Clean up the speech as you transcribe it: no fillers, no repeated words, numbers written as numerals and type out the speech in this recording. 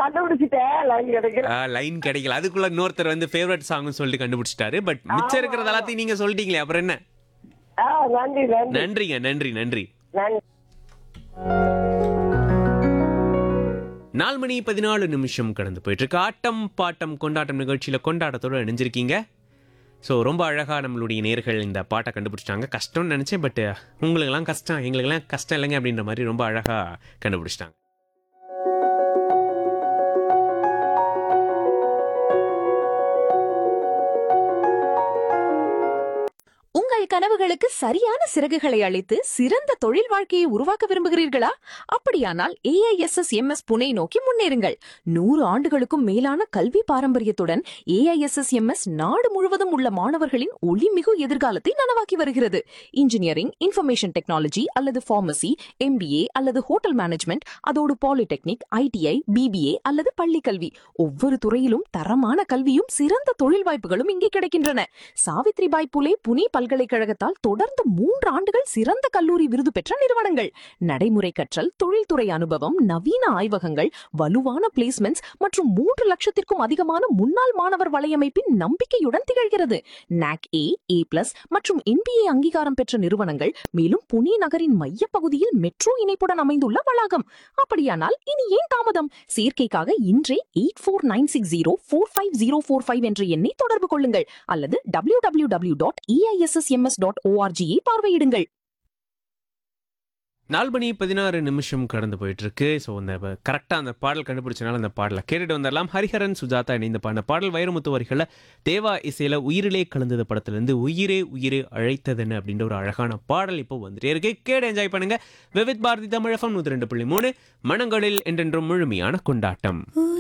கண்டுபிடிச்சிட்டேன், லைன் கிடைக்கல. லைன் கிடைக்கல. அதுக்குள்ள இன்னொருத்தர் வந்து ஃபேவரட் சாங்னு சொல்லிட்டு கண்டுபிடிச்சிட்டாரு. பட் மிச்சம் இருக்கிறது எல்லாத்தையும் நீங்க சொல்லிட்டீங்களே, அப்புறம் என்ன? நன்றி நன்றி நன்றிங்க, நன்றி நன்றி. நன்றி. 4:14 கடந்து போயிட்டு இருக்கு. ஆட்டம் பாட்டம் கொண்டாட்டம் நிகழ்ச்சியில கொண்டாட்டத்தோட இணைஞ்சிருக்கீங்க. ஸோ ரொம்ப அழகா நம்மளுடைய நேர்கள் இந்த பாட்டை கண்டுபிடிச்சிட்டாங்க. கஷ்டம்னு நினைச்சேன், பட் உங்களுக்கெல்லாம் கஷ்டம், எங்களுக்கெல்லாம் கஷ்டம் இல்லைங்க அப்படின்ற மாதிரி ரொம்ப அழகா கண்டுபிடிச்சிட்டாங்க. உங்கள் கனவுகளுக்கு சரியான சிறகுகளை அளித்து சிறந்த தொழில் வாழ்க்கையை உருவாக்க விரும்புகிறீர்களா? அப்படியானால் AISS MS புனே நோக்கி முன்னேறுங்கள். 100 ஆண்டுகளுக்கும் மேலான கல்வி பாரம்பரியத்துடன் AISS MS நாடு முழுவதும் உள்ள மாணவர்களின் ஒளிமிகு எதிர்காலத்தை நனவாக்கி வருகிறது. இன்ஜினியரிங், இன்ஃபர்மேஷன் டெக்னாலஜி அல்லது பார்மசி, MBA அல்லது ஹோட்டல் மேனேஜ்மெண்ட், அதோடு பாலிடெக்னிக், ITI, BBA அல்லது பள்ளி கல்வி, ஒவ்வொரு துறையிலும் தரமான கல்வியும் சிறந்த தொழில் வாய்ப்புகளும் இங்கே கிடைக்கின்றன. சாவித்ரிபாய் புலே புனே பல்கலைக்கழகத்தால் தொடர்ந்து 3 ஆண்டுகள் சிறந்த கல்லூரி விருது பெற்ற நிறுவனங்கள். நடைமுறை கற்றல், தொழில்துறை அனுபவம், நவீன ஆய்வகங்கள், வலுவான பிளேஸ்மெண்ட்ஸ் மற்றும் 3 லட்சத்திற்கும் அதிகமான முன்னாள் மாணவர் வலையமைப்பின் நம்பிக்கையுடன் திகழ்கிறது. NAC A+ மற்றும் NBA அங்கீகாரம் பெற்ற நிறுவனங்கள். மேலும் புனே நகரின் மையப்பகுதியில் மெட்ரோ இணைப்புடன் அமைந்துள்ள வளாகம். அப்படியானால் இனி ஏன் தாமதம்? சேர்க்கைக்காக இன்றே 8496045045 என்ற எண்ணை தொடர்பு கொள்ளுங்கள் அல்லது www.eissms.org பார்வையிடுங்கள். 4:16 கடந்து போயிட்டு இருக்கு. ஸோ அந்த கரெக்டாக அந்த பாடல் கண்டுபிடிச்சனால அந்த பாடலை கேட்டுட்டு வந்துடலாம். ஹரிஹரன் சுஜாதா இணைந்த பாடின பாடல் வைரமுத்து வரிகளை தேவா இசையில உயிரிலே கலந்தது படத்துலேருந்து உயிரே உயிரே அழைத்ததுன்னு அப்படின்ற ஒரு அழகான பாடல் இப்போ வந்துட்டே இருக்கு. கேட்டு என்ஜாய் பண்ணுங்க. விவித் பாரதி தமிழ் FM 102.3 மனங்களில் என்றென்றும் முழுமையான கொண்டாட்டம்.